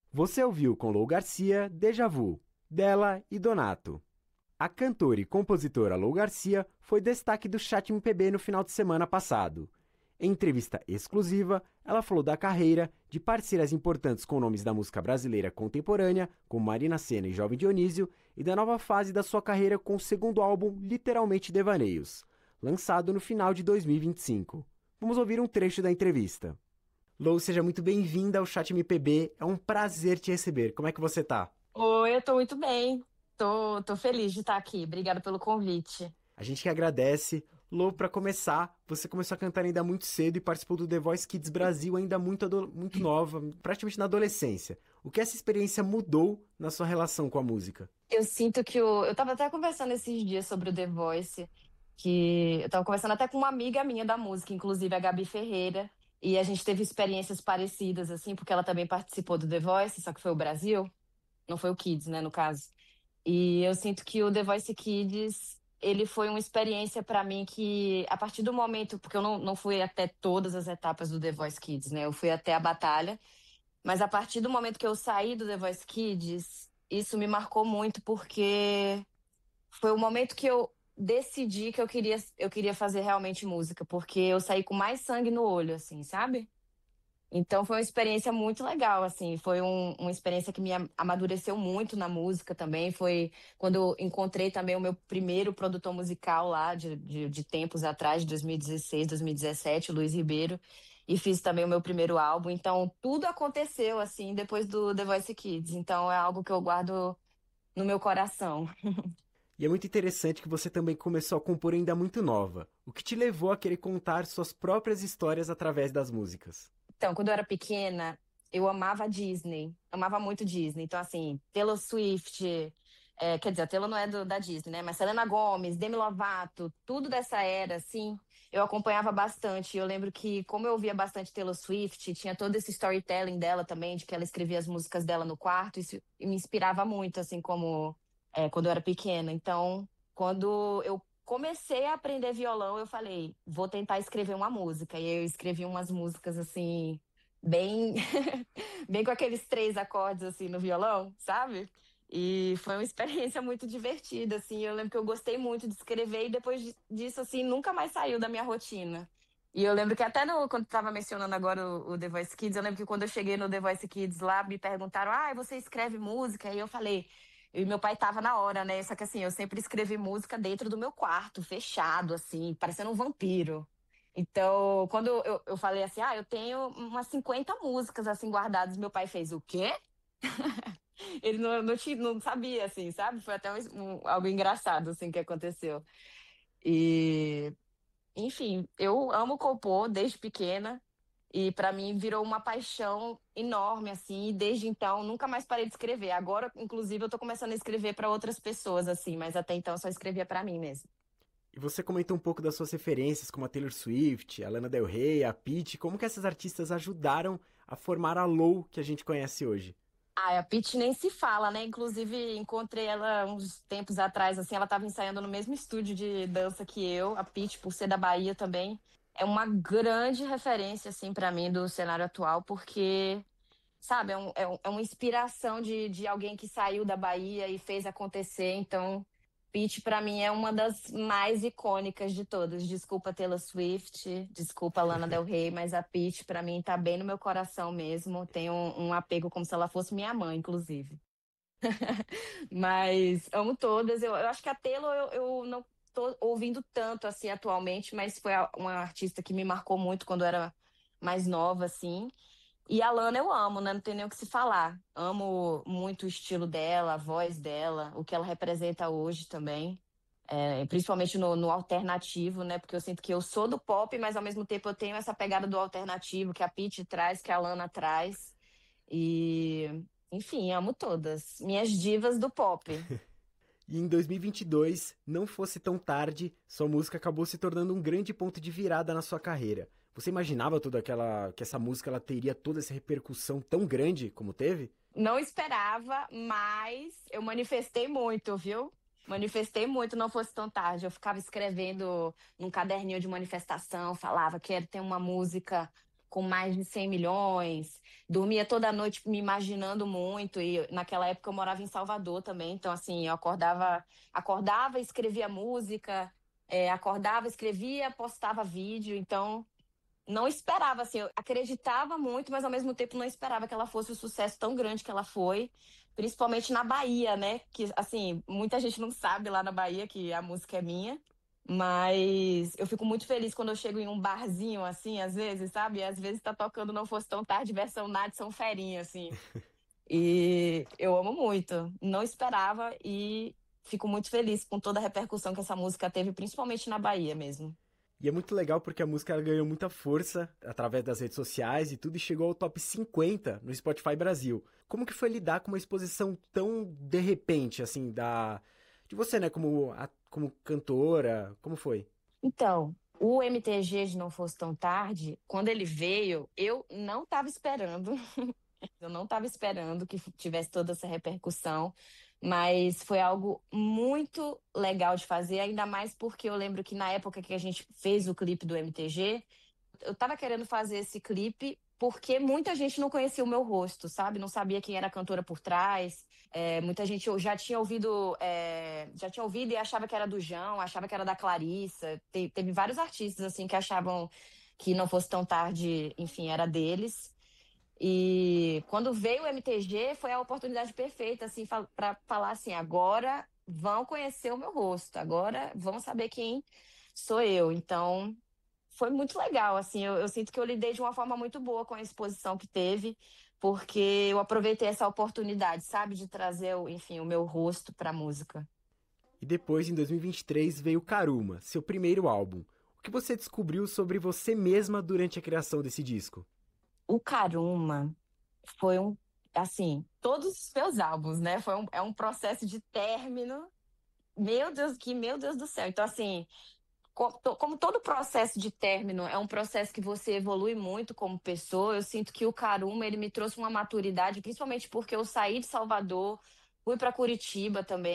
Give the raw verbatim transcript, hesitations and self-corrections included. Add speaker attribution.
Speaker 1: Você ouviu com Lou Garcia, Deja Vu, dela e Donato. A cantora e compositora Lou Garcia foi destaque do Chat M P B no final de semana passado. Em entrevista exclusiva, ela falou da carreira, de parceiras importantes com nomes da música brasileira contemporânea, como Marina Sena e Jovem Dionísio, e da nova fase da sua carreira com o segundo álbum Literalmente Devaneios, lançado no final de dois mil e vinte e cinco. Vamos ouvir um trecho da entrevista. Lou, seja muito bem-vinda ao Chat M P B. É um prazer te receber. Como é que você tá?
Speaker 2: Oi, eu tô muito bem. Tô, tô feliz de estar aqui. Obrigada pelo convite.
Speaker 1: A gente que agradece. Lou, para começar, você começou a cantar ainda muito cedo e participou do The Voice Kids Brasil ainda muito, ado- muito nova, praticamente na adolescência. O que essa experiência mudou na sua relação com a música?
Speaker 2: Eu sinto que o, eu tava até conversando esses dias sobre o The Voice, que eu tava conversando até com uma amiga minha da música, inclusive a Gabi Ferreira, e a gente teve experiências parecidas, assim, porque ela também participou do The Voice, só que foi o Brasil, não foi o Kids, né, no caso. E eu sinto que o The Voice Kids, ele foi uma experiência pra mim que, a partir do momento, porque eu não, não fui até todas as etapas do The Voice Kids, né? Eu fui até a batalha, mas a partir do momento que eu saí do The Voice Kids, isso me marcou muito porque foi o momento que eu decidi que eu queria, eu queria fazer realmente música, porque eu saí com mais sangue no olho, assim, sabe? Então foi uma experiência muito legal, assim, foi um- uma experiência que me am- amadureceu muito na música também, foi quando eu encontrei também o meu primeiro produtor musical lá de, de, de tempos atrás, de dois mil e dezesseis, dois mil e dezessete, o Luiz Ribeiro, e fiz também o meu primeiro álbum, então tudo aconteceu, assim, depois do The Voice Kids, então é algo que eu guardo no meu coração.
Speaker 1: E é muito interessante que você também começou a compor ainda muito nova. O que te levou a querer contar suas próprias histórias através das músicas?
Speaker 2: Então, quando eu era pequena, eu amava a Disney. Amava muito Disney. Então, assim, Taylor Swift, é, quer dizer, a Taylor não é do- da Disney, né? Mas Selena Gomez, Demi Lovato, tudo dessa era, assim, eu acompanhava bastante. Eu lembro que, como eu ouvia bastante Taylor Swift, tinha todo esse storytelling dela também, de que ela escrevia as músicas dela no quarto, isso me inspirava muito, assim, como é, quando eu era pequena. Então, quando eu comecei a aprender violão, eu falei, vou tentar escrever uma música. E eu escrevi umas músicas assim, bem, bem com aqueles três acordes assim no violão, sabe? E foi uma experiência muito divertida, assim. Eu lembro que eu gostei muito de escrever e depois di- disso, assim, nunca mais saiu da minha rotina. E eu lembro que até no, quando estava mencionando agora o, o The Voice Kids, eu lembro que quando eu cheguei no The Voice Kids lá, me perguntaram, ah, você escreve música? E eu falei, e meu pai tava na hora, né? Só que assim, eu sempre escrevi música dentro do meu quarto, fechado, assim, parecendo um vampiro. Então, quando eu, eu falei assim, ah, eu tenho umas cinquenta músicas assim guardadas, meu pai fez o quê? Ele não, não, ti- não sabia, assim, sabe? Foi até um- um- algo engraçado, assim, que aconteceu. E, enfim, eu amo compor desde pequena. E pra mim virou uma paixão enorme, assim, e desde então nunca mais parei de escrever. Agora, inclusive, eu tô começando a escrever pra outras pessoas, assim, mas até então eu só escrevia pra mim mesmo.
Speaker 1: E você comentou um pouco das suas referências, como a Taylor Swift, a Lana Del Rey, a Pitty, como que essas artistas ajudaram a formar a Lou que a gente conhece hoje?
Speaker 2: Ah, a Pitty nem se fala, né? Inclusive, encontrei ela uns tempos atrás, assim, ela tava ensaiando no mesmo estúdio de dança que eu, a Pitty, por ser da Bahia também. É uma grande referência, assim, pra mim do cenário atual, porque sabe, é, um, é, um- é uma inspiração de, de alguém que saiu da Bahia e fez acontecer. Então, Pitty, pra mim, é uma das mais icônicas de todas. Desculpa Taylor Swift, desculpa Lana Del Rey, mas a Pitty, pra mim, tá bem no meu coração mesmo. Tenho um, um apego como se ela fosse minha mãe, inclusive. Mas amo todas. Eu, eu acho que a Taylor eu, eu não tô ouvindo tanto assim atualmente, mas foi a- uma artista que me marcou muito quando eu era mais nova, assim. E a Lana eu amo, né? Não tem nem o que se falar. Amo muito o estilo dela, a voz dela, o que ela representa hoje também. É, principalmente no, no alternativo, né? Porque eu sinto que eu sou do pop, mas ao mesmo tempo eu tenho essa pegada do alternativo que a Pitty traz, que a Lana traz. E, enfim, amo todas. Minhas divas do pop.
Speaker 1: E em dois mil e vinte e dois, Não Fosse Tão Tarde, sua música acabou se tornando um grande ponto de virada na sua carreira. Você imaginava toda aquela que essa música ela teria toda essa repercussão tão grande como teve?
Speaker 2: Não esperava, mas eu manifestei muito, viu? Manifestei muito, não fosse tão tarde. Eu ficava escrevendo num caderninho de manifestação, falava, quero ter uma música com mais de cem milhões, dormia toda noite me imaginando muito, e naquela época eu morava em Salvador também, então assim, eu acordava, acordava, escrevia música, é, acordava, escrevia, postava vídeo, então não esperava, assim, eu acreditava muito, mas ao mesmo tempo não esperava que ela fosse o sucesso tão grande que ela foi, principalmente na Bahia, né? Que, assim, muita gente não sabe lá na Bahia que a música é minha, mas eu fico muito feliz quando eu chego em um barzinho, assim, às vezes, sabe? Às vezes tá tocando Não Fosse Tão Tarde, versão Nadson Ferinha, assim. E eu amo muito, não esperava e fico muito feliz com toda a repercussão que essa música teve, principalmente na Bahia mesmo.
Speaker 1: E é muito legal porque a música ela ganhou muita força através das redes sociais e tudo e chegou ao top cinquenta no Spotify Brasil. Como que foi lidar com uma exposição tão de repente, assim, da de você, né, como, a- como cantora? Como foi?
Speaker 2: Então, o M T G de Não Fosse Tão Tarde, quando ele veio, eu não estava esperando. Eu não estava esperando que tivesse toda essa repercussão, mas foi algo muito legal de fazer, ainda mais porque eu lembro que na época que a gente fez o clipe do M T G, eu estava querendo fazer esse clipe porque muita gente não conhecia o meu rosto, sabe? Não sabia quem era a cantora por trás. É, muita gente eu já tinha ouvido, é, já tinha ouvido e achava que era do João, achava que era da Clarissa. Te- teve vários artistas assim que achavam que Não Fosse Tão Tarde, enfim, era deles. E quando veio o M T G, foi a oportunidade perfeita, assim, para falar assim, agora vão conhecer o meu rosto, agora vão saber quem sou eu. Então, foi muito legal, assim, eu, eu sinto que eu lidei de uma forma muito boa com a exposição que teve, porque eu aproveitei essa oportunidade, sabe, de trazer, o- enfim, o meu rosto para a música.
Speaker 1: E depois, em dois mil e vinte e três, veio Karuma, seu primeiro álbum. O que você descobriu sobre você mesma durante a criação desse disco?
Speaker 2: O Karuma foi um, assim, todos os meus álbuns, né? Foi um, é um processo de término. Meu Deus, que meu Deus do céu. Então, assim, co- to- como todo processo de término é um processo que você evolui muito como pessoa, eu sinto que o Caruma, ele me trouxe uma maturidade, principalmente porque eu saí de Salvador, fui para Curitiba também.